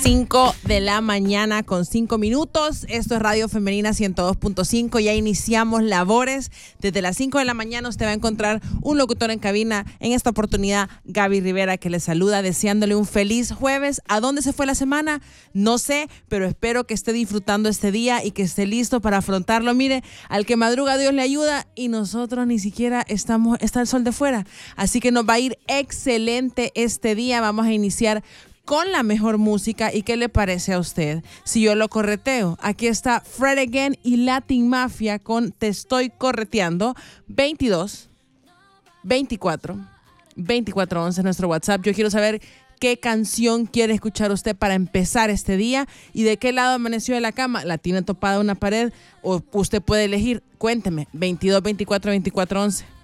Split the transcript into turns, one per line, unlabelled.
5 de la mañana con 5 minutos. Esto es Radio Femenina 102.5. Ya iniciamos labores. Desde las 5 de la mañana usted va a encontrar un locutor en cabina. En esta oportunidad, Gaby Rivera, que le saluda, deseándole un feliz jueves. ¿A dónde se fue la semana? No sé, pero espero que esté disfrutando este día y que esté listo para afrontarlo. Mire, al que madruga Dios le ayuda y nosotros ni siquiera está el sol de fuera. Así que nos va a ir excelente este día. Vamos a iniciar con la mejor música. ¿Y qué le parece a usted si yo lo correteo? Aquí está Fred Again y Latin Mafia con Te Estoy Correteando. 22 24 24 11 nuestro WhatsApp. Yo quiero saber qué canción quiere escuchar usted para empezar este día y de qué lado amaneció de la cama. ¿La tiene topada a una pared o usted puede elegir? Cuénteme. 22 24 24 11.